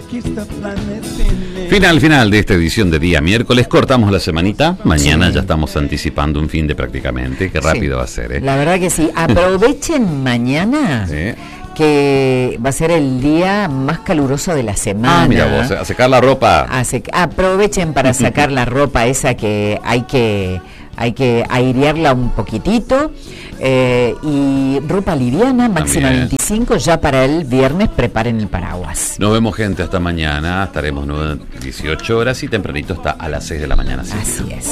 Final de esta edición de día miércoles. Cortamos la semanita. Mañana ya estamos anticipando un fin de prácticamente. Qué rápido va a ser, ¿eh? La verdad que sí. Aprovechen mañana. Que va a ser el día más caluroso de la semana. Mira vos, a secar la ropa. Aprovechen para sacar la ropa esa que hay que airearla un poquitito. Y ropa liviana, máxima 25, ya para el viernes preparen el paraguas. Nos vemos, gente, hasta mañana. Estaremos 18 horas y tempranito está a las 6 de la mañana. Así es.